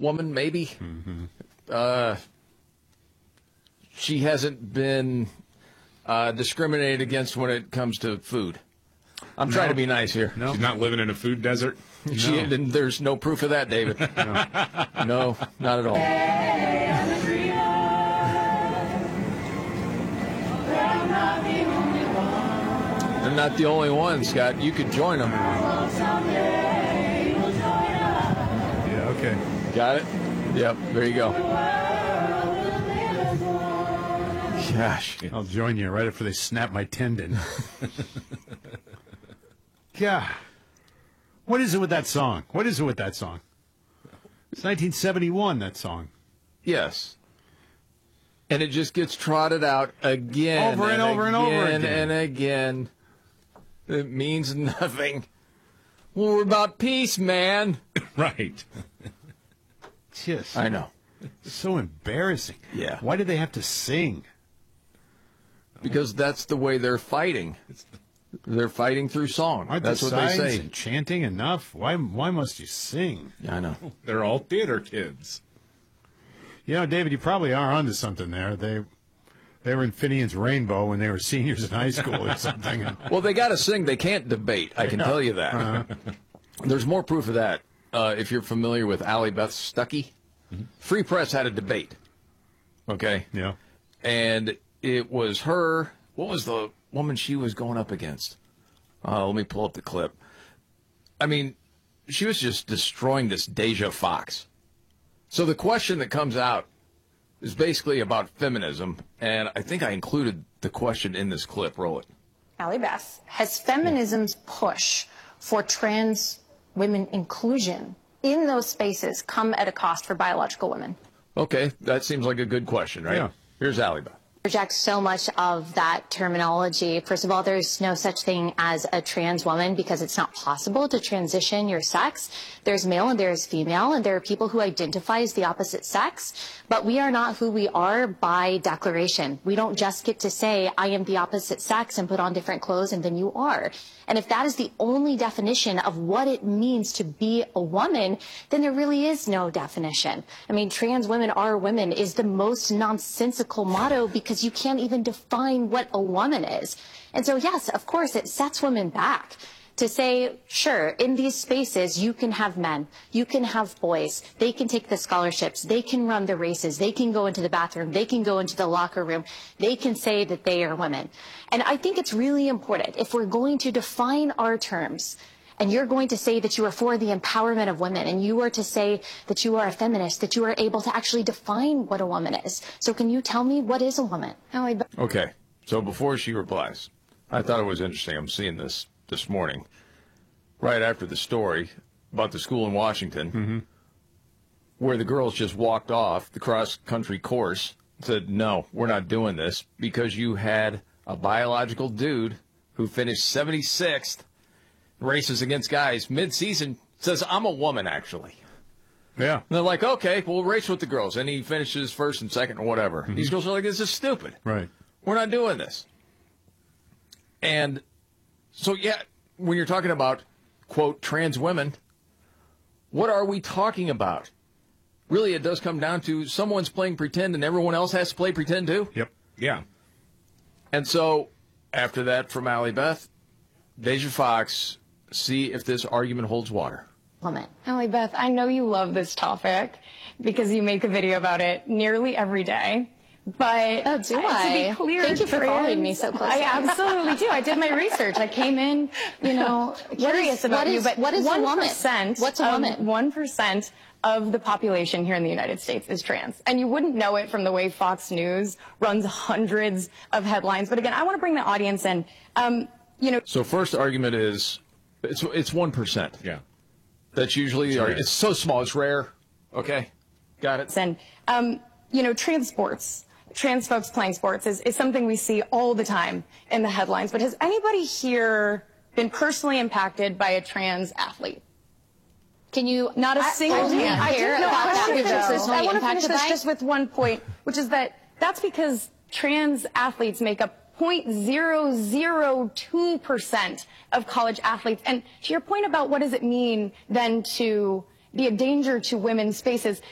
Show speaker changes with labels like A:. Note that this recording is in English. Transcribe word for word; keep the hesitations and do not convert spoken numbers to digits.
A: woman, maybe.
B: Mm-hmm.
A: Uh, she hasn't been uh, discriminated against when it comes to food. I'm
B: No.
A: trying to be nice here.
B: No.
C: She's not living in a food desert?
A: She,
B: No.
A: and there's no proof of that, David. No, no, not at all. They're not the only ones, Scott. You could join them.
B: Yeah, okay.
A: Got it? Yep, there you go. Gosh.
B: I'll join you right after they snap my tendon. Yeah. What is it with that song? What is it with that song? It's nineteen seventy-one, that song.
A: Yes. And it just gets trotted out again.
B: Over and over and over again.
A: And again. It means nothing. Well, we're about peace, man.
C: Right.
B: Just
A: I know.
B: so embarrassing.
A: Yeah.
B: Why did they have to sing?
A: Because that's the way they're fighting. They're fighting through song.
B: Aren't
A: That's
B: the
A: what they
B: signs
A: say.
B: and chanting enough? Why why must you sing?
A: Yeah, I know.
C: They're all theater kids.
B: You know, David, you probably are onto something there. They they were in Finian's Rainbow when they were seniors in high school or something. And,
A: Well, they got to sing. They can't debate. I can tell you that.
B: uh,
A: There's more proof of that uh, if you're familiar with Allie Beth Stuckey. Free Press had a debate. Okay?
B: yeah.
A: And it was her. What was the woman she was going up against? Uh, let me pull up the clip. I mean, she was just destroying this Deja Fox. So the question that comes out is basically about feminism, and I think I included the question in this clip. Roll it.
D: Allie Beth, has feminism's push for trans women inclusion in those spaces come at a cost for biological women?
A: Okay, that seems like a good question, right?
B: Yeah.
A: Here's Allie Beth.
E: Reject so much of that terminology. First of all, there's no such thing as a trans woman because it's not possible to transition your sex. There's male and there's female, and there are people who identify as the opposite sex, but we are not who we are by declaration. We don't just get to say, I am the opposite sex and put on different clothes and then you are. And if that is the only definition of what it means to be a woman, then there really is no definition. I mean, trans women are women is the most nonsensical motto because you can't even define what a woman is. And so, yes, of course, it sets women back to say, sure, in these spaces, you can have men, you can have boys, they can take the scholarships, they can run the races, they can go into the bathroom, they can go into the locker room, they can say that they are women. And I think it's really important, if we're going to define our terms, and you're going to say that you are for the empowerment of women, and you are to say that you are a feminist, that you are able to actually define what a woman is. So can you tell me what is a woman?
A: Okay, so before she replies, I thought it was interesting. I'm seeing this this morning, right after the story about the school in Washington,
B: Mm-hmm.
A: where the girls just walked off the cross-country course, said, no, we're not doing this, because you had a biological dude who finished seventy-sixth races against guys mid-season, says, I'm a woman, actually.
B: Yeah.
A: And they're like, okay, we'll race with the girls. And he finishes first and second or whatever.
B: Mm-hmm.
A: These girls are like, this is stupid.
B: Right.
A: We're not doing this. And so, yeah, when you're talking about, quote, trans women, what are we talking about? Really, it does come down to someone's playing pretend and everyone else has to play pretend too.
B: Yep.
C: Yeah.
A: And so, after that from Allie Beth, Deja Fox, see if this argument holds water.
E: Woman.
D: Allie Beth, I know you love this topic because you make a video about it nearly every day. But
E: Oh, do
D: uh,
E: I?
D: to be clear,
E: Thank you for
D: trans-
E: following me so closely.
D: I absolutely do. I did my research. I came in, you know, curious
E: is-
D: about
E: what
D: you.
E: is-
D: But
E: what is a woman? What's a woman?
D: One percent of the population here in the United States is trans, and you wouldn't know it from the way Fox News runs hundreds of headlines. But again, I want to bring the audience in. Um, you know.
A: So first argument is, it's it's one percent.
C: Yeah.
A: That's usually the argument. It's so small, it's rare. Okay, got it.
D: And, um, you know, trans sports, trans folks playing sports is, is something we see all the time in the headlines. But has anybody here been personally impacted by a trans athlete?
E: Can you
D: Not a
E: I-
D: single
E: I do
D: hand.
E: not care
D: No,
E: about
D: I
E: that
D: want to
E: because
D: finish
E: you're
D: this. I
E: personally
D: want to finish
E: impacted
D: this
E: by?
D: just with one point, which is that that's because trans athletes make up zero point zero zero two percent of college athletes. And to your point about what does it mean then to be a danger to women's spaces,